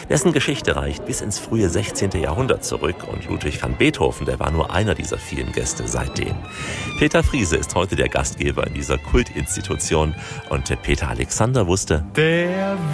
Dessen Geschichte reicht bis ins frühe 16. Jahrhundert zurück und Ludwig van Beethoven, der war nur einer dieser vielen Gäste seitdem. Peter Friese ist heute der Gastgeber in dieser Kultinstitution und Peter Alexander wusste: Der